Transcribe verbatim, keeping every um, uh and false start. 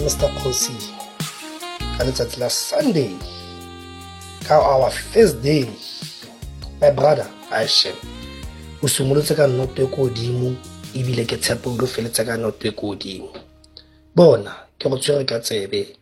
Mister Khosi ka letsatsi la Sunday ka our first day, my brother Aisha o simolotse ka noto e ko godimo ebile ke tshepo o lo feletsa ka noto e ko godimo. Bona ke go tshwere ka tsebe